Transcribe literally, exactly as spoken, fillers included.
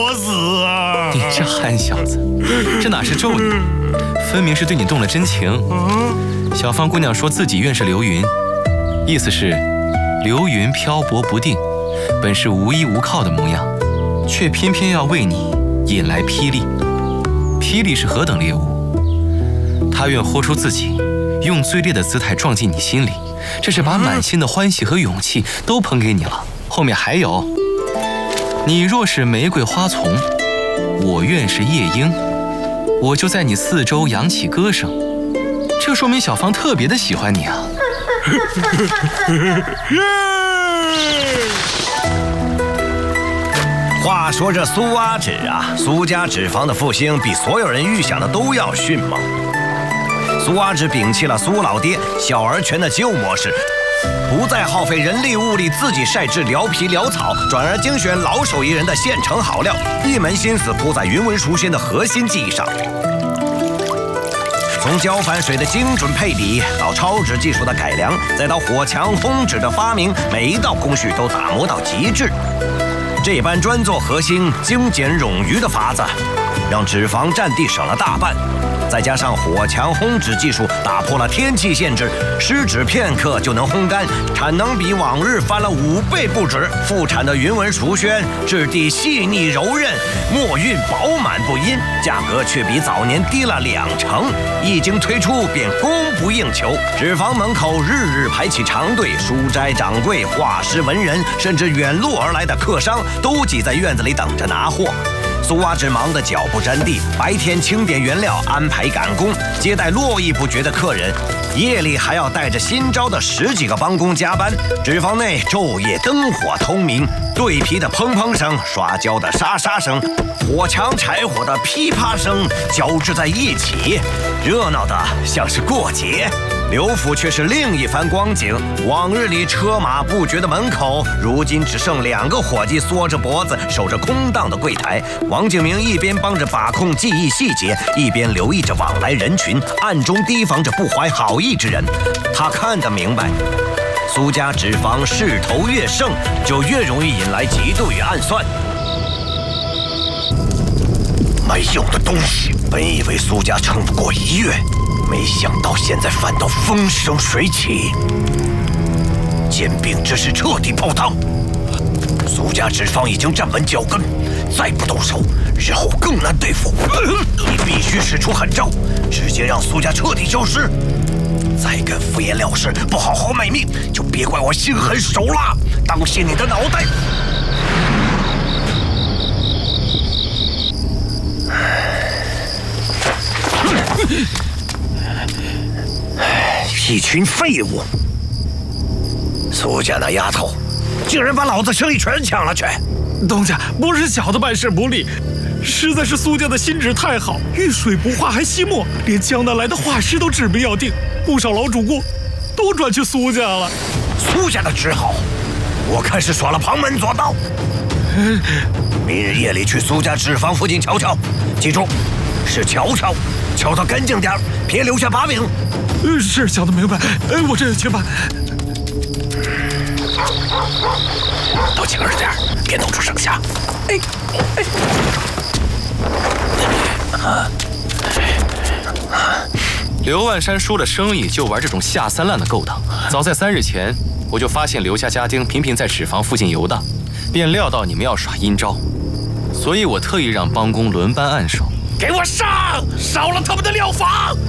我死啊！ 你这憨小子，这哪是咒你，分明是对你动了真情。小芳姑娘说自己愿是流云，意思是流云漂泊不定，本是无依无靠的模样，却偏偏要为你引来霹雳。霹雳是何等猎物？她愿豁出自己，用最烈的姿态撞进你心里，这是把满心的欢喜和勇气都捧给你了。后面还有，你若是玫瑰花丛，我愿是夜莺，我就在你四周扬起歌声。这说明小芳特别的喜欢你啊。 话说这苏阿纸啊，苏家纸坊的复兴比所有人预想的都要迅猛。苏阿纸摒弃了苏老爹小而全的旧模式，不再耗费人力物力自己晒制蓼皮蓼草，转而精选老手艺人的现成好料，一门心思扑在云纹熟鲜的核心技艺上。从胶反水的精准配比，到超纸技术的改良，再到火墙烘纸的发明，每一道工序都打磨到极致。这般专做核心、精简冗余的法子，让纸坊占地省了大半。再加上火墙烘纸技术打破了天气限制，湿纸片刻就能烘干，产能比往日翻了五倍不止。复产的云纹熟宣质地细腻柔韧，墨韵饱满不阴，价格却比早年低了两成。一经推出便供不应求，纸坊门口日日排起长队，书斋掌柜、画师文人，甚至远路而来的客商都挤在院子里等着拿货。苏阿纸忙得脚不沾地，白天清点原料，安排赶工，接待络绎不绝的客人，夜里还要带着新招的十几个帮工加班。纸坊内昼夜灯火通明，对皮的砰砰声，刷胶的沙沙声，火墙柴火的噼啪声交织在一起，热闹的像是过节。刘府却是另一番光景，往日里车马不绝的门口，如今只剩两个伙计缩着脖子守着空荡的柜台。王敬明一边帮着把控技艺细节，一边留意着往来人群，暗中提防着不怀好意之人。他看得明白，苏家纸坊势头越盛，就越容易引来嫉妒与暗算。没用的东西，本以为苏家撑不过一月，没想到现在反倒风生水起，兼并之势彻底泡汤。苏家纸坊已经站稳脚跟，再不动手，日后更难对付。你必须使出狠招，直接让苏家彻底消失。再跟敷衍了事，不好好卖命，就别怪我心狠手辣，当心你的脑袋！一群废物！苏家那丫头，竟然把老子生意全抢了去！ 东家，不是小的办事不力，实在是苏家的心纸太好，遇水不化还吸墨，连江南来的画师都指名要订，不少老主顾都转去苏家了。 苏家的纸好，我看是耍了旁门左道。明日夜里去苏家纸坊附近瞧瞧，记住，是瞧瞧，瞧得干净点，别留下把柄。 是，小的明白。哎，我这就去办。 都轻着点，别弄出声响。哎哎，刘万山输了生意就玩这种下三滥的勾当。早在三日前，我就发现刘家家丁频频在纸坊附近游荡，便料到你们要耍阴招，所以我特意让帮工轮班按守。 给我上！烧了他们的料房！